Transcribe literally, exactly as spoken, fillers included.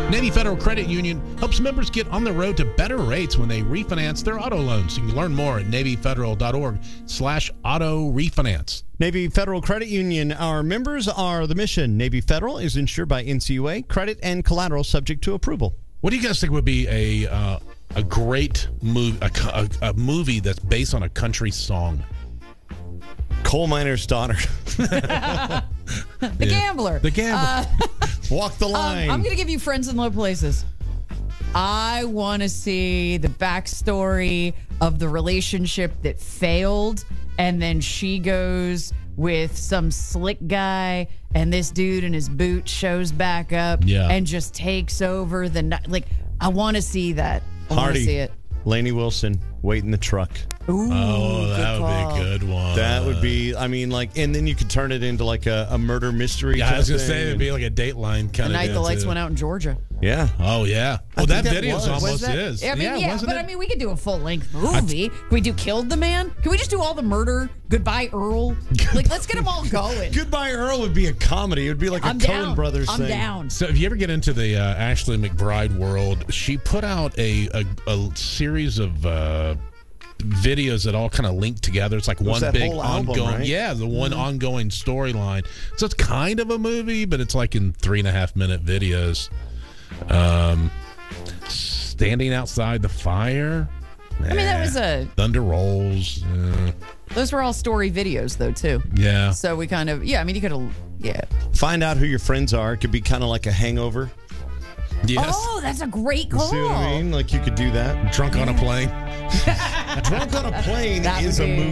Navy Federal Credit Union helps members get on the road to better rates when they refinance their auto loans. You can learn more at NavyFederal.org slash auto refinance. Navy Federal Credit Union. Our members are the mission. Navy Federal is insured by N C U A. Credit and collateral subject to approval. What do you guys think would be a uh, a great movie, a, a, a movie that's based on a country song? Coal Miner's Daughter. The Yeah. Gambler. The Gambler. Uh, Walk the line. Um, I'm going to give you Friends in Low Places. I want to see the backstory of the relationship that failed, and then she goes with some slick guy, and this dude in his boot shows back up Yeah. and just takes over the night. Like, I want to see that. I want to Hardy. see it. Lainey Wilson, Wait in the Truck. Ooh, Oh, good that would call. be a good one. That would be, I mean, like, and then you could turn it into like a, a murder mystery. Yeah, I was going going to say it'd be like a Dateline The kind of night the lights went out in Georgia. Yeah. Oh, yeah. Well, think that that video was. almost Was that- is. I mean, yeah, wasn't but it? I mean, we could do a full length movie. Can we do Killed the Man? Can we just do all the murder? Goodbye, Earl. Like, let's get them all going. Goodbye Earl would be a comedy. It would be like a I'm Coen down. Brothers I'm thing. down. So if you ever get into the uh, Ashley McBride world, she put out a, a, a series of uh, videos that all kind of link together. It's like one that big whole album, ongoing, right? yeah, the one ongoing storyline. So it's kind of a movie, but it's like in three and a half minute videos. Um, standing outside the fire. I mean, that was a. Thunder rolls. Uh, Those were all story videos, though, too. yeah. So we kind of, yeah. I mean, you could have, yeah. Find out who your friends are. It could be kind of like a hangover. Yes. Oh, that's a great You call. see what I mean? Like you could do that. Drunk on a plane. Drunk on a Plane That is would a be- movie.